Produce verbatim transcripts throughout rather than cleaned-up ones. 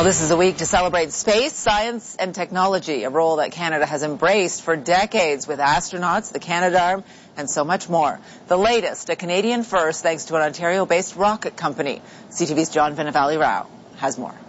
This is a week to celebrate space, science, and technology, a role that Canada has embraced for decades with astronauts, the Canadarm, and so much more. The latest, a Canadian first, thanks to an Ontario-based rocket company. C T V's John Vinavalley-Rao has more.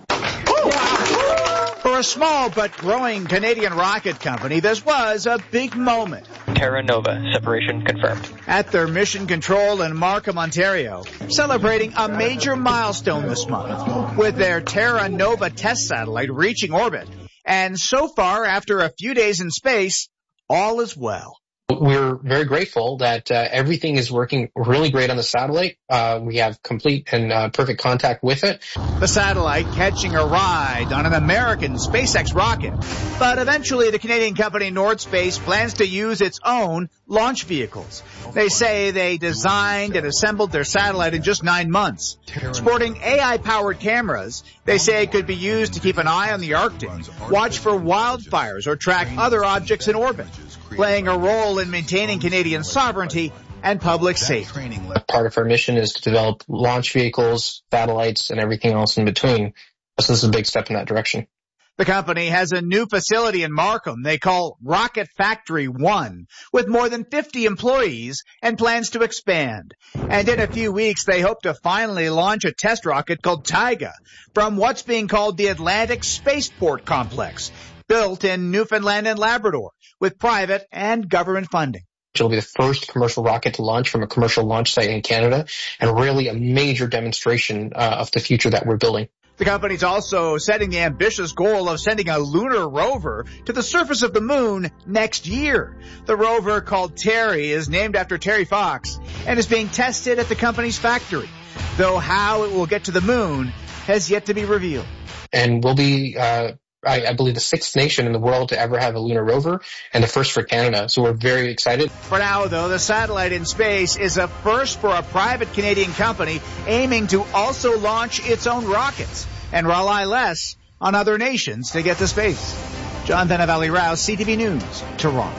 For a small but growing Canadian rocket company, this was a big moment. Terra Nova, separation confirmed. At their mission control in Markham, Ontario, celebrating a major milestone this month with their Terra Nova test satellite reaching orbit. And so far, after a few days in space, all is well. We're very grateful that uh, everything is working really great on the satellite. Uh, we have complete and uh, perfect contact with it. The satellite catching a ride on an American SpaceX rocket. But eventually the Canadian company Nord Space plans to use its own launch vehicles. They say they designed and assembled their satellite in just nine months. Sporting A I-powered cameras, they say it could be used to keep an eye on the Arctic, watch for wildfires, or track other objects in orbit, playing a role in maintaining Canadian sovereignty and public safety. Part of our mission is to develop launch vehicles, satellites, and everything else in between. So this is a big step in that direction. The company has a new facility in Markham they call Rocket Factory One, with more than fifty employees and plans to expand. And in a few weeks, they hope to finally launch a test rocket called Taiga from what's being called the Atlantic Spaceport Complex, built in Newfoundland and Labrador, with private and government funding. It'll be the first commercial rocket to launch from a commercial launch site in Canada, and really a major demonstration uh, of the future that we're building. The company's also setting the ambitious goal of sending a lunar rover to the surface of the moon next year. The rover, called Terry, is named after Terry Fox and is being tested at the company's factory, though how it will get to the moon has yet to be revealed. And we'll be, uh, I, I believe, the sixth nation in the world to ever have a lunar rover, and the first for Canada. So we're very excited. For now, though, the satellite in space is a first for a private Canadian company aiming to also launch its own rockets and rely less on other nations to get to space. John Vinavalley-Rao, C T V News, Toronto.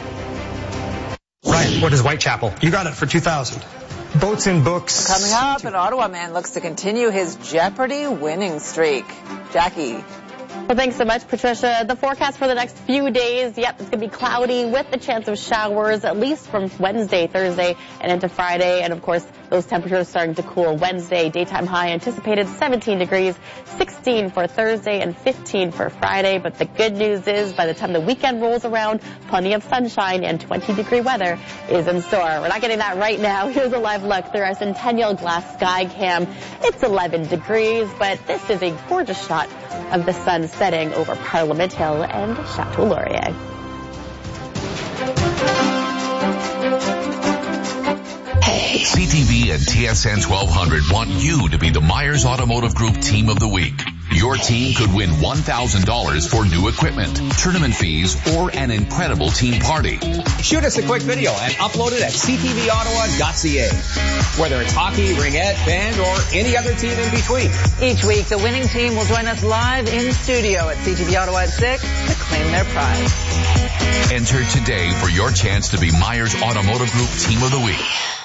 Right, what is Whitechapel? You got it for two thousand. Boats and books. Coming up, an Ottawa man looks to continue his Jeopardy winning streak. Jackie. Well, thanks so much, Patricia. The forecast for the next few days, yep, it's going to be cloudy with the chance of showers, at least from Wednesday, Thursday, and into Friday. And, of course, those temperatures starting to cool Wednesday. Daytime high anticipated seventeen degrees, sixteen for Thursday, and fifteen for Friday. But the good news is, by the time the weekend rolls around, plenty of sunshine and twenty-degree weather is in store. We're not getting that right now. Here's a live look through our Centennial Glass Sky Cam. It's eleven degrees, but this is a gorgeous shot of the sun setting over Parliament Hill and Chateau Laurier. Hey. C T V and T S N twelve hundred want you to be the Myers Automotive Group Team of the Week. Your team could win one thousand dollars for new equipment, tournament fees, or an incredible team party. Shoot us a quick video and upload it at c t v ottawa dot c a. Whether it's hockey, ringette, band, or any other team in between. Each week, the winning team will join us live in studio at C T V Ottawa at six to claim their prize. Enter today for your chance to be Myers Automotive Group Team of the Week.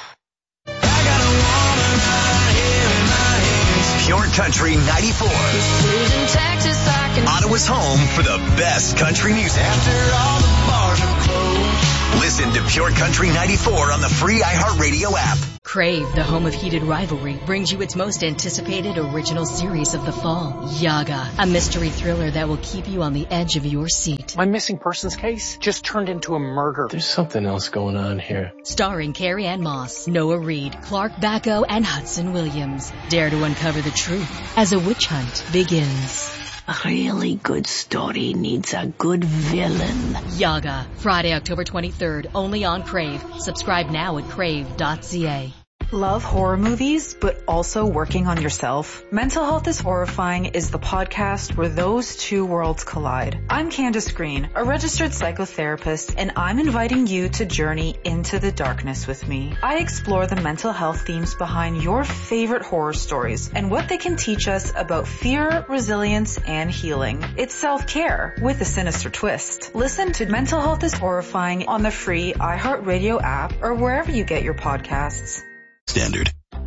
Pure Country ninety-four. Ottawa's home for the best country music. After all the bars are closed. Listen to Pure Country ninety-four on the free iHeartRadio app. Crave, the home of heated rivalry, brings you its most anticipated original series of the fall, Yaga, a mystery thriller that will keep you on the edge of your seat. My missing persons case just turned into a murder. There's something else going on here. Starring Carrie Ann Moss, Noah Reid, Clark Bacco, and Hudson Williams. Dare to uncover the truth as a witch hunt begins. A really good story needs a good villain. Yaga, Friday, October twenty-third, only on Crave. Subscribe now at crave dot c a. Love horror movies, but also working on yourself? Mental Health is Horrifying is the podcast where those two worlds collide. I'm Candace Green, a registered psychotherapist, and I'm inviting you to journey into the darkness with me. I explore the mental health themes behind your favorite horror stories and what they can teach us about fear, resilience, and healing. It's self-care with a sinister twist. Listen to Mental Health is Horrifying on the free iHeartRadio app or wherever you get your podcasts. Standard.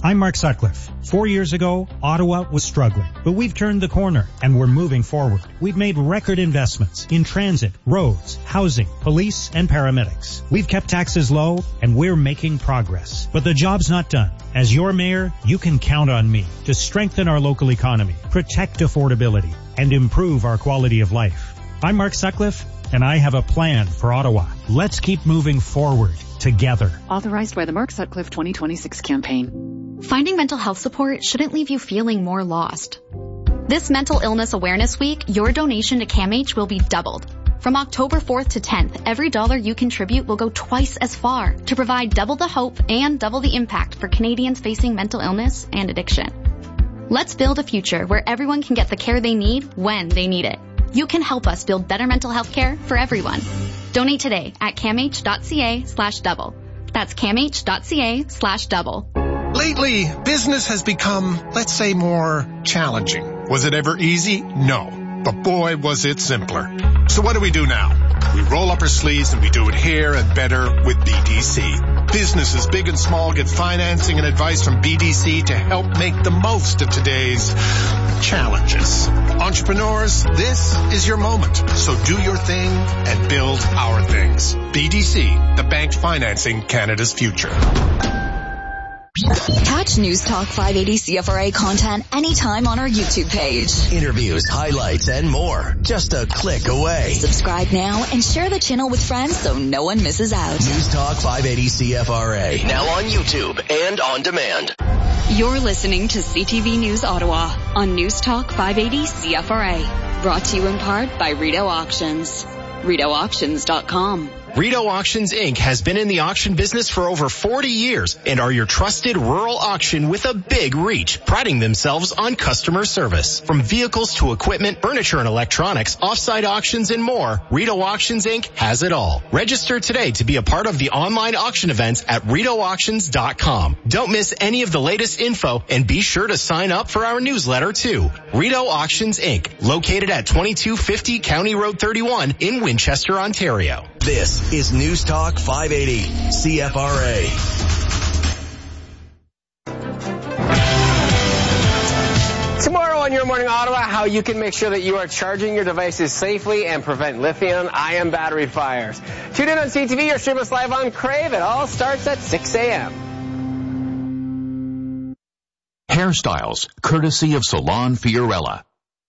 I'm Mark Sutcliffe. Four years ago, Ottawa was struggling, but we've turned the corner and we're moving forward. We've made record investments in transit, roads, housing, police, and paramedics. We've kept taxes low and we're making progress. But the job's not done. As your mayor, you can count on me to strengthen our local economy, protect affordability, and improve our quality of life. I'm Mark Sutcliffe, and I have a plan for Ottawa. Let's keep moving forward together. Authorized by the Mark Sutcliffe twenty twenty-six campaign. Finding mental health support shouldn't leave you feeling more lost. This Mental Illness Awareness Week, your donation to CAMH will be doubled. From October fourth to tenth, every dollar you contribute will go twice as far to provide double the hope and double the impact for Canadians facing mental illness and addiction. Let's build a future where everyone can get the care they need when they need it. You can help us build better mental health care for everyone. Donate today at camh.ca slash double. That's camh.ca slash double. Lately, business has become, let's say, more challenging. Was it ever easy? No. But boy, was it simpler. So what do we do now? We roll up our sleeves and we do it here and better with B D C. Businesses big and small get financing and advice from B D C to help make the most of today's challenges. Entrepreneurs, this is your moment. So do your thing and build our things. B D C, the bank financing Canada's future. Catch News Talk five eighty C F R A content anytime on our YouTube page. Interviews, highlights, and more. Just a click away. Subscribe now and share the channel with friends so no one misses out. News Talk five eighty C F R A. Now on YouTube and on demand. You're listening to C T V News Ottawa on News Talk five eighty C F R A. Brought to you in part by Rideau Auctions. Rideau Auctions dot com. Rideau Auctions, Incorporated has been in the auction business for over forty years and are your trusted rural auction with a big reach, priding themselves on customer service. From vehicles to equipment, furniture and electronics, offsite auctions and more, Rideau Auctions, Incorporated has it all. Register today to be a part of the online auction events at Rideau Auctions dot com. Don't miss any of the latest info and be sure to sign up for our newsletter too. Rideau Auctions, Incorporated, located at twenty-two fifty County Road thirty-one in Winchester, Ontario. This is News Talk five eighty C F R A. Tomorrow on Your Morning Ottawa, how you can make sure that you are charging your devices safely and prevent lithium-ion battery fires. Tune in on C T V or stream us live on Crave. It all starts at six a.m. Hairstyles, courtesy of Salon Fiorella.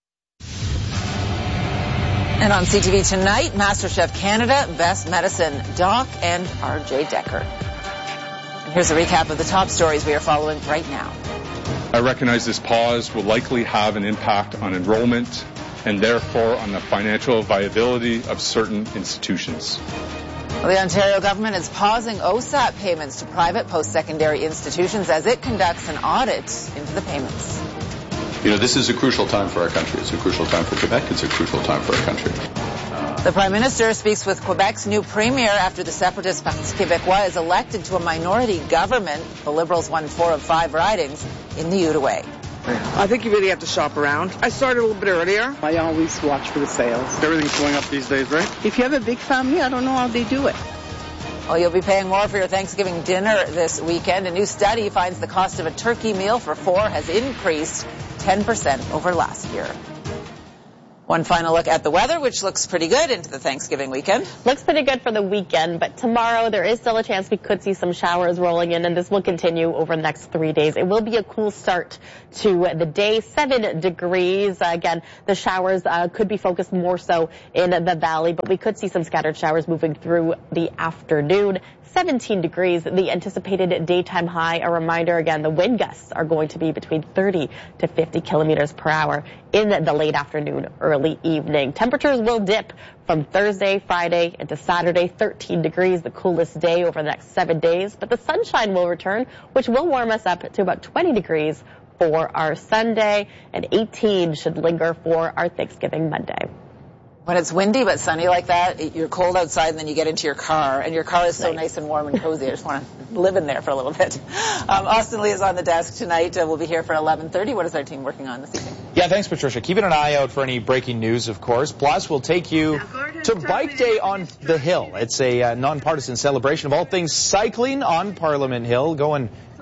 And on C T V tonight, MasterChef Canada, Best Medicine Doc, and R J Decker. And here's a recap of the top stories we are following right now. I recognize this pause will likely have an impact on enrollment and therefore on the financial viability of certain institutions. Well, the Ontario government is pausing O S A P payments to private post-secondary institutions as it conducts an audit into the payments. You know, this is a crucial time for our country. It's a crucial time for Quebec. It's a crucial time for our country. The Prime Minister speaks with Quebec's new Premier after the separatist Parti Québécois is elected to a minority government. The Liberals won four of five ridings in the Outaouais. I think you really have to shop around. I started a little bit earlier. I always watch for the sales. Everything's going up these days, right? If you have a big family, I don't know how they do it. Well, you'll be paying more for your Thanksgiving dinner this weekend. A new study finds the cost of a turkey meal for four has increased ten percent over last year. One final look at the weather, which looks pretty good into the Thanksgiving weekend. Looks pretty good for the weekend, but tomorrow there is still a chance we could see some showers rolling in, and this will continue over the next three days. It will be a cool start to the day, seven degrees. Uh, again, the showers uh, could be focused more so in the valley, but we could see some scattered showers moving through the afternoon. seventeen degrees, the anticipated daytime high. A reminder again, the wind gusts are going to be between thirty to fifty kilometers per hour in the late afternoon, early evening. Temperatures will dip from Thursday, Friday into Saturday. thirteen degrees, the coolest day over the next seven days. But the sunshine will return, which will warm us up to about twenty degrees for our Sunday, and eighteen should linger for our Thanksgiving Monday. When it's windy but sunny like that, you're cold outside and then you get into your car, and your car is so nice, nice and warm and cozy. I just want to live in there for a little bit. Um, Austin Lee is on the desk tonight. Uh, we'll be here for eleven thirty. What is our team working on this evening? Yeah, thanks, Patricia. Keeping an eye out for any breaking news, of course. Plus, we'll take you to Bike Day on the Hill. It's a uh, nonpartisan celebration of all things cycling on Parliament Hill, going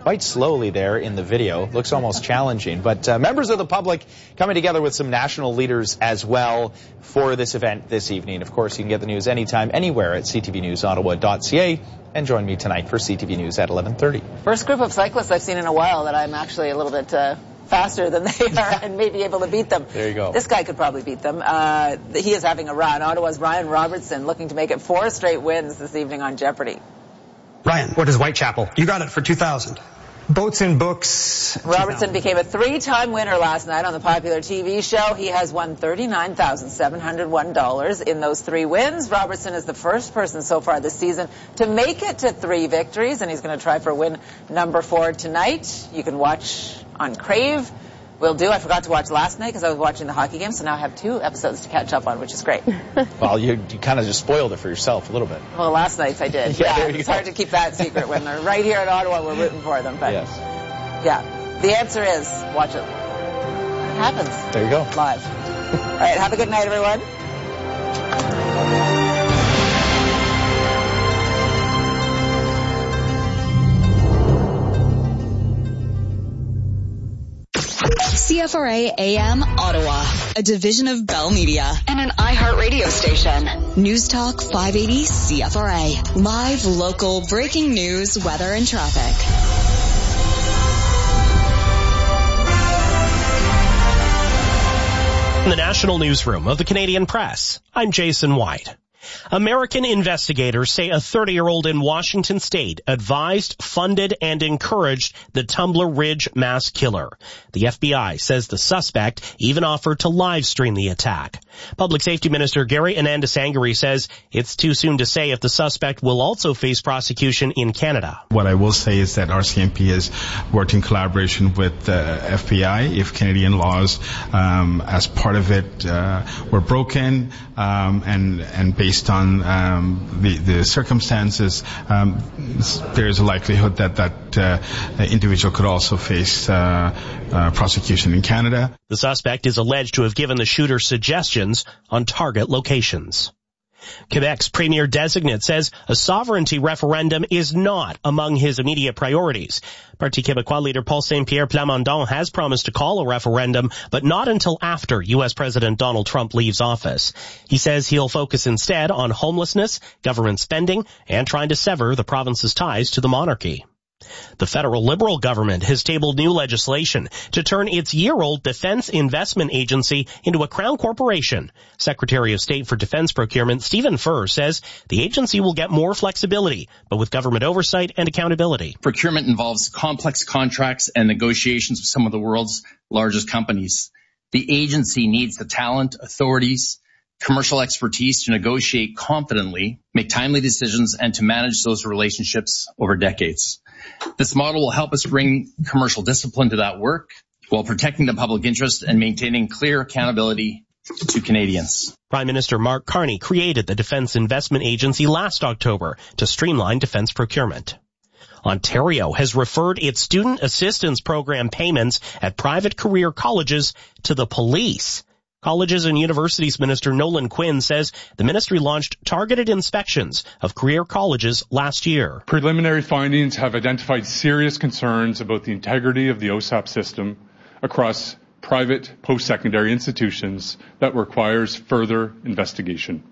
quite slowly there in the video. Looks almost challenging. But uh, members of the public coming together with some national leaders as well for this event this evening. Of course, you can get the news anytime, anywhere at c t v news ottawa dot c a. And join me tonight for C T V News at eleven thirty. First group of cyclists I've seen in a while that I'm actually a little bit uh, faster than they are and maybe able to beat them. There you go. This guy could probably beat them. Uh, he is having a run. Ottawa's Ryan Robertson looking to make it four straight wins this evening on Jeopardy! Ryan, what is Whitechapel? You got it for two thousand. Boats and Books. Robertson became a three-time winner last night on the popular T V show. He has won thirty-nine thousand seven hundred one dollars in those three wins. Robertson is the first person so far this season to make it to three victories, and he's going to try for win number four tonight. You can watch on Crave. Will do. I forgot to watch last night because I was watching the hockey game, so now I have two episodes to catch up on, which is great. Well, you, you kind of just spoiled it for yourself a little bit. Well, last night's I did. Yeah, yeah it's it's hard to keep that secret when they're right here in Ottawa. We're rooting for them. But yes. Yeah. The answer is watch it. It happens. There you go. Live. All right. Have a good night, everyone. C F R A A M Ottawa, a division of Bell Media and an iHeart radio station. News Talk five eighty C F R A. Live, local, breaking news, weather, and traffic. In the National Newsroom of the Canadian Press, I'm Jason White. American investigators say a thirty-year-old in Washington state advised, funded, and encouraged the Tumbler Ridge mass killer. The F B I says the suspect even offered to live stream the attack. Public Safety Minister Gary Anandasangari says it's too soon to say if the suspect will also face prosecution in Canada. What I will say is that R C M P has worked in collaboration with the F B I. If Canadian laws, um, as part of it, uh, were broken, um, and and based Based on um, the, the circumstances, um, there's a likelihood that that uh, individual could also face uh, uh, prosecution in Canada. The suspect is alleged to have given the shooter suggestions on target locations. Quebec's premier designate says a sovereignty referendum is not among his immediate priorities. Parti Québécois leader Paul Saint-Pierre Plamondon has promised to call a referendum, but not until after U S President Donald Trump leaves office. He says he'll focus instead on homelessness, government spending, and trying to sever the province's ties to the monarchy. The federal Liberal government has tabled new legislation to turn its year-old Defense Investment Agency into a Crown corporation. Secretary of State for Defense Procurement Stephen Furr says the agency will get more flexibility, but with government oversight and accountability. Procurement involves complex contracts and negotiations with some of the world's largest companies. The agency needs the talent, authorities, commercial expertise to negotiate confidently, make timely decisions, and to manage those relationships over decades. This model will help us bring commercial discipline to that work while protecting the public interest and maintaining clear accountability to Canadians. Prime Minister Mark Carney created the Defense Investment Agency last October to streamline defense procurement. Ontario has referred its student assistance program payments at private career colleges to the police. Colleges and Universities Minister Nolan Quinn says the ministry launched targeted inspections of career colleges last year. Preliminary findings have identified serious concerns about the integrity of the O S A P system across private post-secondary institutions that requires further investigation.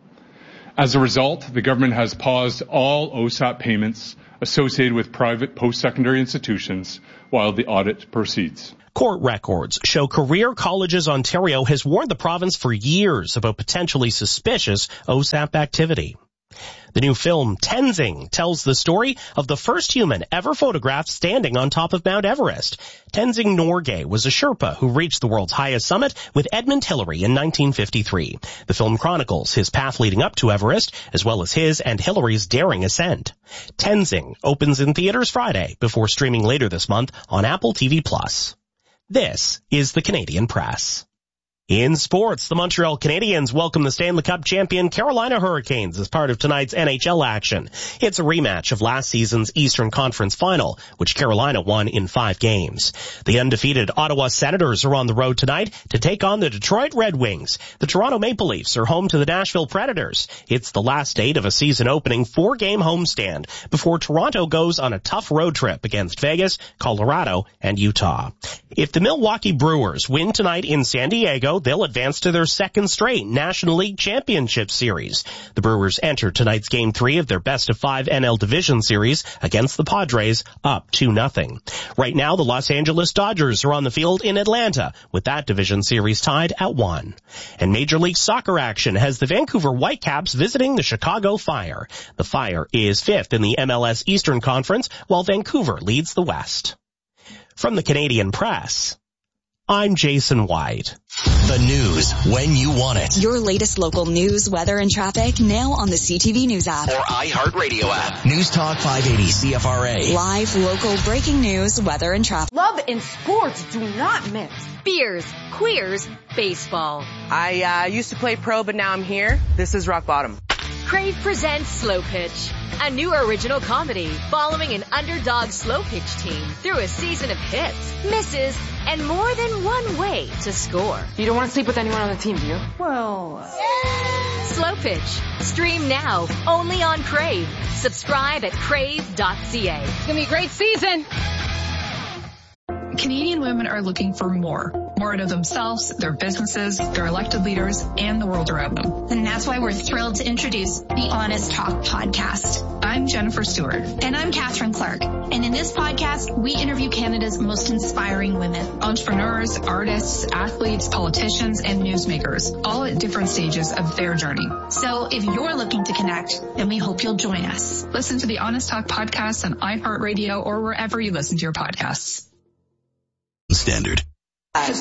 As a result, the government has paused all O S A P payments associated with private post-secondary institutions while the audit proceeds. Court records show Career Colleges Ontario has warned the province for years about potentially suspicious O S A P activity. The new film, Tenzing, tells the story of the first human ever photographed standing on top of Mount Everest. Tenzing Norgay was a Sherpa who reached the world's highest summit with Edmund Hillary in nineteen fifty-three. The film chronicles his path leading up to Everest, as well as his and Hillary's daring ascent. Tenzing opens in theaters Friday before streaming later this month on Apple T V plus. This is the Canadian Press. In sports, the Montreal Canadiens welcome the Stanley Cup champion Carolina Hurricanes as part of tonight's N H L action. It's a rematch of last season's Eastern Conference Final, which Carolina won in five games. The undefeated Ottawa Senators are on the road tonight to take on the Detroit Red Wings. The Toronto Maple Leafs are home to the Nashville Predators. It's the last date of a season-opening four-game homestand before Toronto goes on a tough road trip against Vegas, Colorado, and Utah. If the Milwaukee Brewers win tonight in San Diego, they'll advance to their second straight National League Championship Series. The Brewers enter tonight's Game three of their best-of-five N L Division Series against the Padres, up two nothing. Right now, the Los Angeles Dodgers are on the field in Atlanta, with that division series tied at one. And Major League Soccer action has the Vancouver Whitecaps visiting the Chicago Fire. The Fire is fifth in the M L S Eastern Conference, while Vancouver leads the West. From the Canadian Press, I'm Jason White. The news when you want it. Your latest local news, weather, and traffic now on the C T V News app. Or iHeartRadio app. News Talk five eighty C F R A. Live, local, breaking news, weather, and traffic. Love and sports do not mix. Beers, queers, baseball. I uh, used to play pro, but now I'm here. This is rock bottom. Crave presents Slow Pitch, a new original comedy following an underdog slow pitch team through a season of hits, misses, and more than one way to score. You don't want to sleep with anyone on the team, do you? Well, uh... Slow Pitch. Stream now, only on Crave. Subscribe at crave dot c a. It's gonna be a great season. Canadian women are looking for more. More out of themselves, their businesses, their elected leaders, and the world around them. And that's why we're thrilled to introduce the Honest Talk podcast. I'm Jennifer Stewart. And I'm Catherine Clark. And in this podcast, we interview Canada's most inspiring women. Entrepreneurs, artists, athletes, politicians, and newsmakers, all at different stages of their journey. So if you're looking to connect, then we hope you'll join us. Listen to the Honest Talk podcast on iHeartRadio or wherever you listen to your podcasts. Standard.